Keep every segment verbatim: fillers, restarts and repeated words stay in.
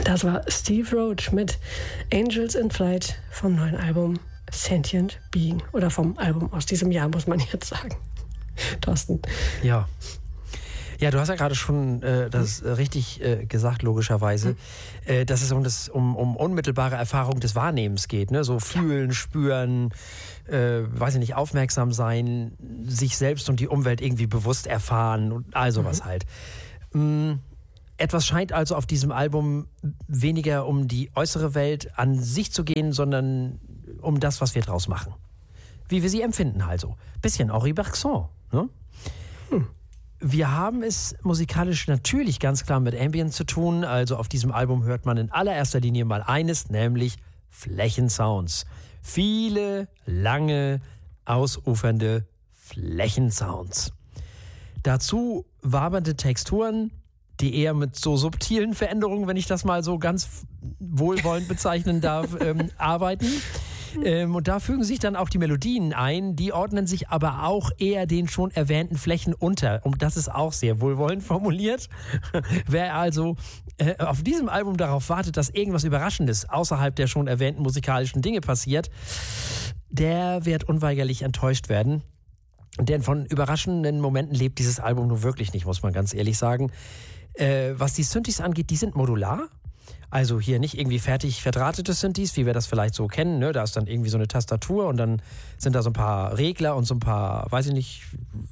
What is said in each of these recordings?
Das war Steve Roach mit Angels in Flight vom neuen Album Sentient Being. Oder vom Album aus diesem Jahr, muss man jetzt sagen. Thorsten. Ja. Ja, du hast ja gerade schon äh, das äh, richtig äh, gesagt, logischerweise, äh, dass es um, das, um, um unmittelbare Erfahrung des Wahrnehmens geht. Ne? So fühlen, spüren, äh, weiß ich nicht, aufmerksam sein, sich selbst und die Umwelt irgendwie bewusst erfahren und all sowas mhm. halt. Mhm. Etwas scheint also auf diesem Album weniger um die äußere Welt an sich zu gehen, sondern um das, was wir draus machen. Wie wir sie empfinden also. Bisschen Henri Bergson, ne? Hm. Wir haben es musikalisch natürlich ganz klar mit Ambient zu tun. Also auf diesem Album hört man in allererster Linie mal eines, nämlich Flächensounds. Viele, lange, ausufernde Flächensounds. Dazu wabernde Texturen, die eher mit so subtilen Veränderungen, wenn ich das mal so ganz wohlwollend bezeichnen darf, ähm, arbeiten. Ähm, und da fügen sich dann auch die Melodien ein, die ordnen sich aber auch eher den schon erwähnten Flächen unter. Und das ist auch sehr wohlwollend formuliert. Wer also äh, auf diesem Album darauf wartet, dass irgendwas Überraschendes außerhalb der schon erwähnten musikalischen Dinge passiert, der wird unweigerlich enttäuscht werden. Denn von überraschenden Momenten lebt dieses Album nur wirklich nicht, muss man ganz ehrlich sagen. Äh, was die Synthes angeht, die sind modular. Also hier nicht irgendwie fertig verdrahtete Synthes, wie wir das vielleicht so kennen. Ne? Da ist dann irgendwie so eine Tastatur und dann sind da so ein paar Regler und so ein paar, weiß ich nicht,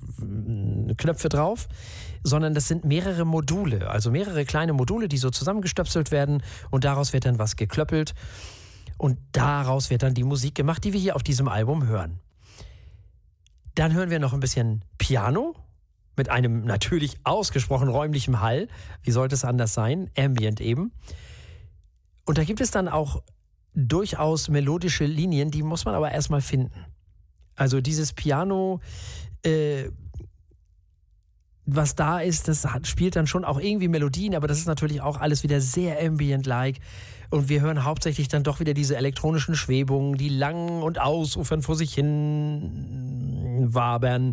Knöpfe drauf. Sondern das sind mehrere Module, also mehrere kleine Module, die so zusammengestöpselt werden und daraus wird dann was geklöppelt. Und daraus wird dann die Musik gemacht, die wir hier auf diesem Album hören. Dann hören wir noch ein bisschen Piano mit einem natürlich ausgesprochen räumlichen Hall. Wie sollte es anders sein? Ambient eben. Und da gibt es dann auch durchaus melodische Linien, die muss man aber erstmal finden. Also dieses Piano, äh, was da ist, das hat, spielt dann schon auch irgendwie Melodien, aber das ist natürlich auch alles wieder sehr ambient-like. Und wir hören hauptsächlich dann doch wieder diese elektronischen Schwebungen, die lang und ausufern vor sich hin wabern.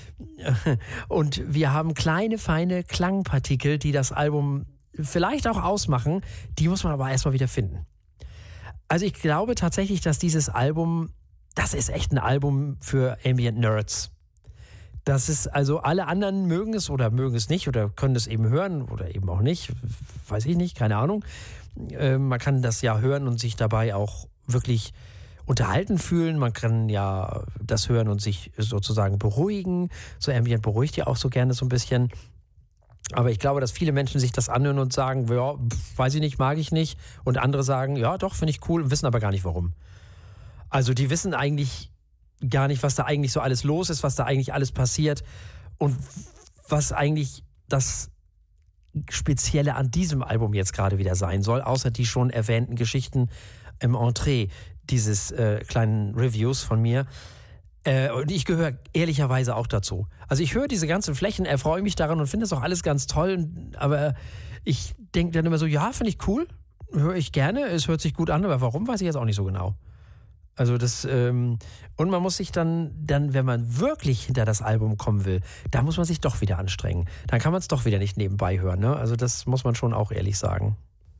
Und wir haben kleine, feine Klangpartikel, die das Album vielleicht auch ausmachen, die muss man aber erstmal wieder finden. Also ich glaube tatsächlich, dass dieses Album, das ist echt ein Album für Ambient Nerds. Das ist also, alle anderen mögen es oder mögen es nicht oder können es eben hören oder eben auch nicht, weiß ich nicht, keine Ahnung. Äh, man kann das ja hören und sich dabei auch wirklich unterhalten fühlen. Man kann ja das hören und sich sozusagen beruhigen. So Ambient beruhigt ja auch so gerne so ein bisschen. Aber ich glaube, dass viele Menschen sich das anhören und sagen, ja, weiß ich nicht, mag ich nicht. Und andere sagen, ja, doch, finde ich cool und wissen aber gar nicht, warum. Also die wissen eigentlich gar nicht, was da eigentlich so alles los ist, was da eigentlich alles passiert und was eigentlich das Spezielle an diesem Album jetzt gerade wieder sein soll, außer die schon erwähnten Geschichten im Entree dieses äh, kleinen Reviews von mir. Äh, und ich gehöre ehrlicherweise auch dazu. Also ich höre diese ganzen Flächen, erfreue mich daran und finde das auch alles ganz toll. Aber ich denke dann immer so, ja, finde ich cool, höre ich gerne, es hört sich gut an, aber warum, weiß ich jetzt auch nicht so genau. Also das, ähm, und man muss sich dann, dann, wenn man wirklich hinter das Album kommen will, da muss man sich doch wieder anstrengen. Dann kann man es doch wieder nicht nebenbei hören, ne? Also das muss man schon auch ehrlich sagen.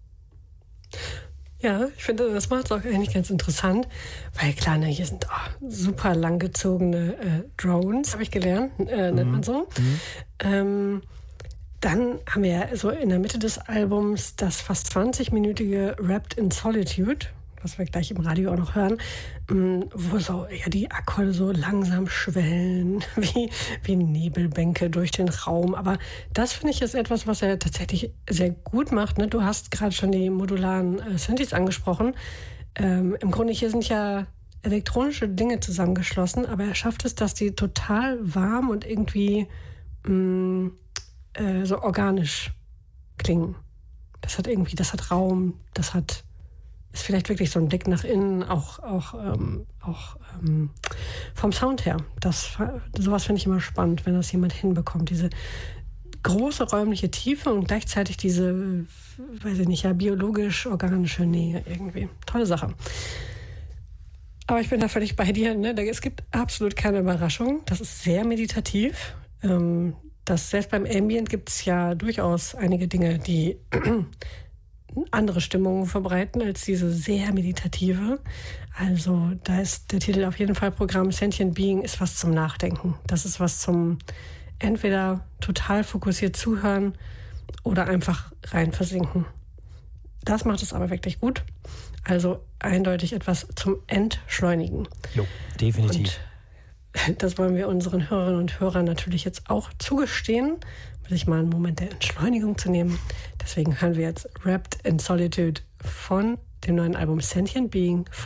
Ja, ich finde, das macht es auch eigentlich ganz interessant, weil klar, ne, hier sind oh, super langgezogene äh, Drones, habe ich gelernt, äh, nennt Mhm. man so. Mhm. Ähm, dann haben wir ja so in der Mitte des Albums das fast zwanzig-minütige Wrapped in Solitude, was wir gleich im Radio auch noch hören, wo so ja, die Akkorde so langsam schwellen, wie, wie Nebelbänke durch den Raum. Aber das, finde ich, ist etwas, was er tatsächlich sehr gut macht. Ne? Du hast gerade schon die modularen äh, Synthes angesprochen. Ähm, Im Grunde hier sind ja elektronische Dinge zusammengeschlossen, aber er schafft es, dass die total warm und irgendwie mh, äh, so organisch klingen. Das hat irgendwie, das hat Raum, das hat ist vielleicht wirklich so ein Blick nach innen, auch, auch, ähm, auch ähm, vom Sound her. Das, sowas finde ich immer spannend, wenn das jemand hinbekommt. Diese große räumliche Tiefe und gleichzeitig diese, weiß ich nicht, ja, biologisch-organische Nähe irgendwie. Tolle Sache. Aber ich bin da völlig bei dir. Ne? Es gibt absolut keine Überraschung. Das ist sehr meditativ. Ähm, das, selbst beim Ambient gibt es ja durchaus einige Dinge, die andere Stimmungen verbreiten als diese sehr meditative. Also da ist der Titel auf jeden Fall Programm. Sentient Being ist was zum Nachdenken. Das ist was zum entweder total fokussiert zuhören oder einfach rein versinken. Das macht es aber wirklich gut. Also eindeutig etwas zum Entschleunigen. Jo, definitiv. Und das wollen wir unseren Hörerinnen und Hörern natürlich jetzt auch zugestehen, sich mal einen Moment der Entschleunigung zu nehmen. Deswegen hören wir jetzt Wrapped in Solitude von dem neuen Album Sentient Being